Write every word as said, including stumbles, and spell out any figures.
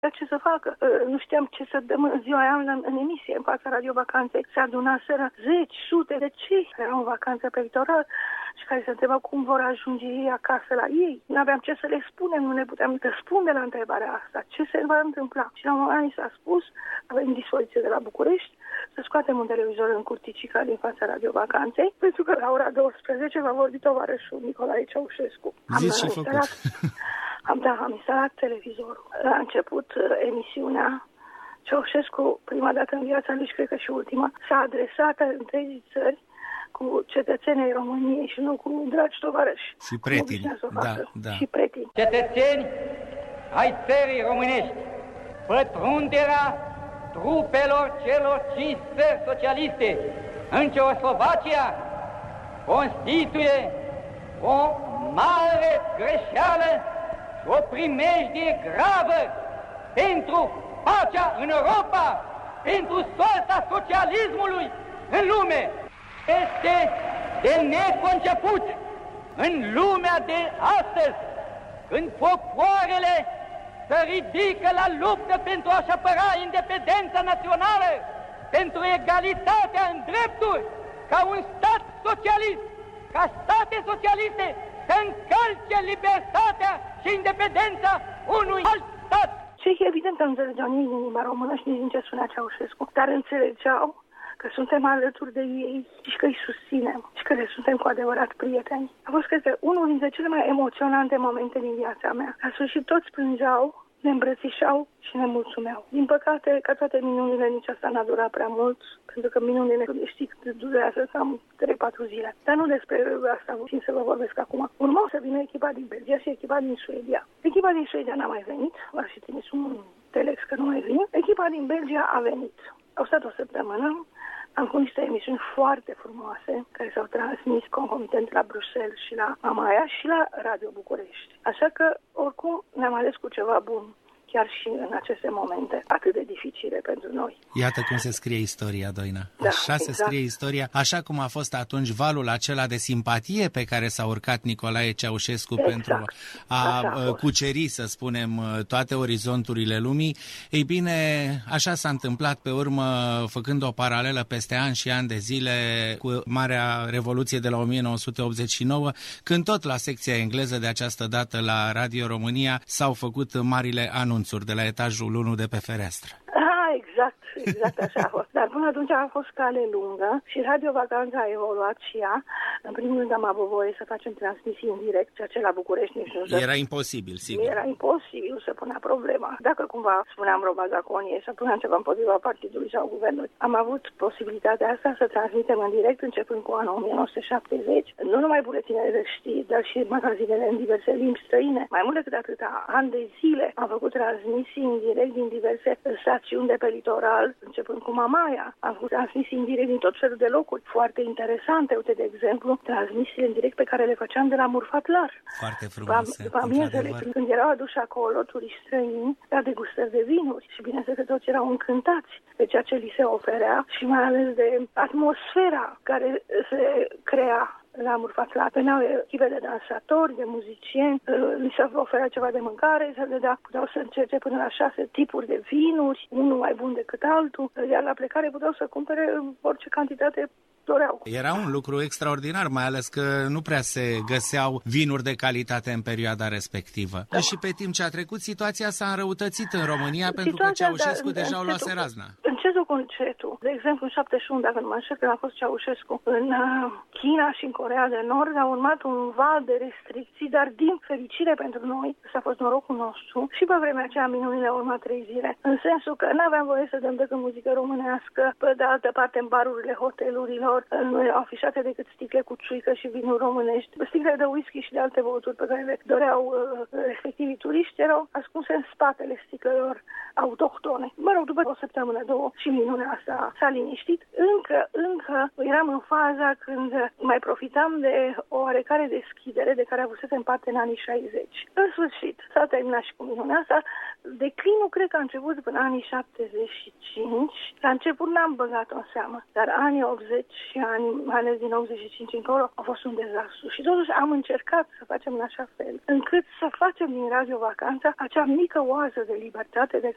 Ce să facă? Nu știam ce să dăm în ziua aia în, în emisie, în fața Radio Vacanței. Se adunaseră zeci, sute de cei care erau în vacanță pe litoral și care se întrebau cum vor ajunge ei acasă la ei. Nu aveam ce să le spunem, nu ne puteam răspunde la întrebarea asta. Ce se va întâmpla? Și la un moment dat s-a spus, avem dispoziție de la București, să scoatem un televizor în curticica din fața Radio Vacanței, pentru că la ora douăsprezece va vorbi tovarășul Nicolae Ceaușescu. Zici și făcut. Am, da, am instalat televizorul. A început uh, emisiunea. Ceaușescu, prima dată în viața lui și cred că și ultima, s-a adresat întregii țări cu cetățenii României și nu cu dragi tovarăși. Și pretini. Da, da. Și pretini. Cetățeni ai țării românești, pătrunderea trupelor celor cinci țări socialiste în Ceoslovacia constituie o mare greșeală și o primejdie gravă pentru pacea în Europa, pentru soarta socialismului în lume. Este de neconceput în lumea de astăzi, când popoarele se ridică la luptă pentru a-și apăra independența națională, pentru egalitatea în drepturi, ca un stat socialist, ca state socialiste, să încălce libertatea și independența unui alt stat. Cei evident că nu înțelegeau nici din limba română și nici din ce spunea Ceaușescu, dar înțelegeau că suntem alături de ei și că îi susținem și că le suntem cu adevărat prieteni. A fost, cred că, unul dintre cele mai emoționante momente din viața mea. La sfârșit toți plângeau, ne îmbrățișau și ne mulțumeau. Din păcate, ca toate minunile, nici asta n-a durat prea mult, pentru că minunile, știi, durează cam trei patru zile. Dar nu despre asta țin să vă vorbesc acum. Urmau să vină echipa din Belgia și echipa din Suedia. Echipa din Suedia n-a mai venit, v-aș fi trimis un telex că nu mai vine. Echipa din Belgia a venit. Au stat o săptămână. Am făcut niște emisiuni foarte frumoase care s-au transmis concomitent la Bruxelles și la Mamaia și la Radio București. Așa că, oricum, ne-am ales cu ceva bun, chiar și în aceste momente atât de dificile pentru noi. Iată cum se scrie istoria, Doina. Da, așa exact. se scrie istoria, așa cum a fost atunci valul acela de simpatie pe care s-a urcat Nicolae Ceaușescu exact. pentru a, a cuceri, să spunem, toate orizonturile lumii. Ei bine, așa s-a întâmplat pe urmă, făcând o paralelă peste ani și ani de zile cu Marea Revoluție de la o mie nouă sute optzeci și nouă, când tot la secția engleză de această dată la Radio România s-au făcut marile anunțuri de la etajul unu de pe fereastră. Ah, exact, exact așa a fost. Dar până atunci a fost cale lungă și Radio Vacanța a evoluat și ea. În primul rând am avut voie să facem transmisii în direct, ceea ce la București nici nu... Era imposibil, sigur. Era imposibil să punea problema. Dacă cumva spuneam roba zaconie, să puneam ceva împotriva partidului sau guvernului. Am avut posibilitatea asta să transmitem în direct începând cu anul o mie nouă sute șaptezeci. Nu numai buletinele de știri, dar și magazinele în diverse limbi străine. Mai mult decât atâta, ani de zile am făcut transmisii în direct din diverse stațiuni de pe litoral, începând cu Mamaia. Am făcut transmisii în direct din tot felul de locuri foarte interesante. Uite, de exemplu, transmisiile în direct pe care le făceam de la Murfatlar. Foarte frumoase. După amiezele, când erau aduși acolo turiști străini la degustări de vinuri și bineînțeles că toți erau încântați de ceea ce li se oferea și mai ales de atmosfera care se crea la Murfatlar. Veneau echipe de dansatori, de muzicieni, li se oferea ceva de mâncare, se dădea, puteau să încerce până la șase tipuri de vinuri, unul mai bun decât altul, iar la plecare puteau să cumpere orice cantitate doreau. Era un lucru extraordinar, mai ales că nu prea se găseau vinuri de calitate în perioada respectivă. Da. Și pe timp ce a trecut, situația s-a înrăutățit în România situația, pentru că Ceaușescu da, deja o luase razna. Încetul cu încetul. De exemplu, în șaptezeci și unu, dacă nu mă înșel, când a fost Ceaușescu în China și în Coreea de Nord, a urmat un val de restricții, dar din fericire pentru noi, ăsta a fost norocul nostru, și pe vremea aceea minunile au urmat trei zile. În sensul că n-aveam voie să dăm decât muzică românească, pe de altă parte în barurile hotelurilor nu erau afișate decât sticle cu țuică și vinuri românești. Sticle de whisky și de alte băuturi pe care le doreau uh, respectivii turiști erau ascunse în spatele sticlelor autohtone. Mă rog, după o săptămână, două, și minunea asta s-a liniștit. Încă, încă eram în faza când mai profitam de o oarecare deschidere de care avusesem parte în anii șaizeci. În sfârșit, s-a terminat și cu minunea asta. Declinul cred că a început până anii șaptezeci și cinci. La început n-am băgat-o în seamă, dar anii optzeci și ani, mai ales din optzeci și cinci încolo, a fost un dezastru. Și totuși am încercat să facem în așa fel, încât să facem din Radio Vacanța acea mică oază de libertate de